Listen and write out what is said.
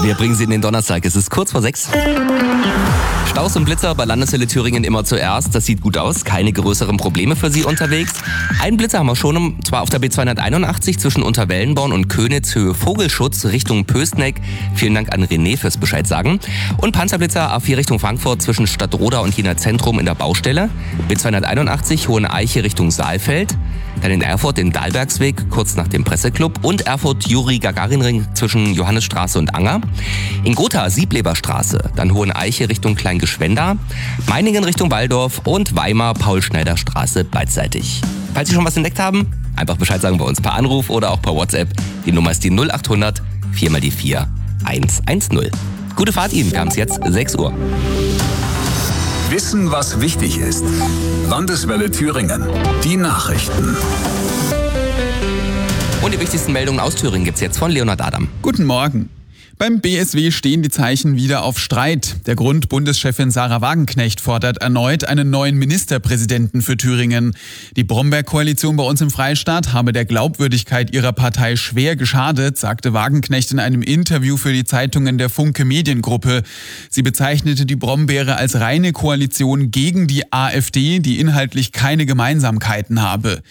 Wir bringen Sie in den Donnerstag. Es ist kurz vor 6. Staus und Blitzer bei Landeshölle Thüringen immer zuerst. Das sieht gut aus. Keine größeren Probleme für Sie unterwegs. Einen Blitzer haben wir schon, und zwar auf der B281 zwischen Unterwellenborn und Könitz Höhe Vogelschutz Richtung Pößneck. Vielen Dank an René fürs Bescheid sagen. Und Panzerblitzer A4 Richtung Frankfurt zwischen Stadtroda und Jena Zentrum in der Baustelle. B281 Hohe Eiche Richtung Saalfeld. Dann in Erfurt den Dahlbergsweg kurz nach dem Presseclub und Erfurt Juri-Gagarin-Ring zwischen Johannesstraße und Anger. In Gotha Siebleberstraße, dann Hohe Eiche Richtung Kleingeschwenda, Meiningen Richtung Walldorf und Weimar Paul-Schneider-Straße beidseitig. Falls Sie schon was entdeckt haben, einfach Bescheid sagen bei uns per Anruf oder auch per WhatsApp. Die Nummer ist die 0800 4 mal die 4 110. Gute Fahrt Ihnen, wir haben es jetzt 6 Uhr. Wissen, was wichtig ist. Landeswelle Thüringen. Die Nachrichten. Und die wichtigsten Meldungen aus Thüringen gibt's jetzt von Leonhard Adam. Guten Morgen. Beim BSW stehen die Zeichen wieder auf Streit. Der Grund, Bundeschefin Sahra Wagenknecht fordert erneut einen neuen Ministerpräsidenten für Thüringen. Die Bromberg-Koalition bei uns im Freistaat habe der Glaubwürdigkeit ihrer Partei schwer geschadet, sagte Wagenknecht in einem Interview für die Zeitungen der Funke Mediengruppe. Sie bezeichnete die Brombeere als reine Koalition gegen die AfD, die inhaltlich keine Gemeinsamkeiten habe.